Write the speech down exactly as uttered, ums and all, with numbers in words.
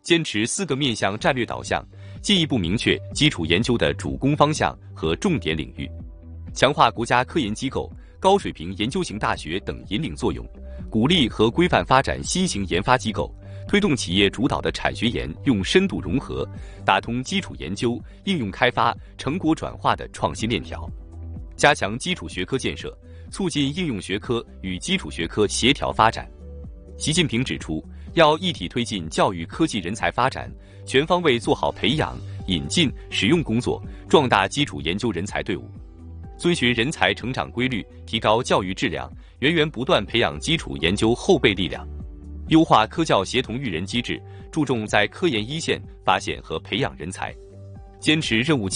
坚持四个面向战略导向，进一步明确基础研究的主攻方向和重点领域，强化国家科研机构、高水平研究型大学等引领作用，鼓励和规范发展新型研发机构，推动企业主导的产学研用深度融合，打通基础研究、应用开发、成果转化的创新链条，加强基础学科建设，促进应用学科与基础学科协调发展。习近平指出，要一体推进教育科技人才发展，全方位做好培养、引进、使用工作，壮大基础研究人才队伍，遵循人才成长规律，提高教育质量，源源不断培养基础研究后备力量，优化科教协同育人机制，注重在科研一线发现和培养人才，坚持任务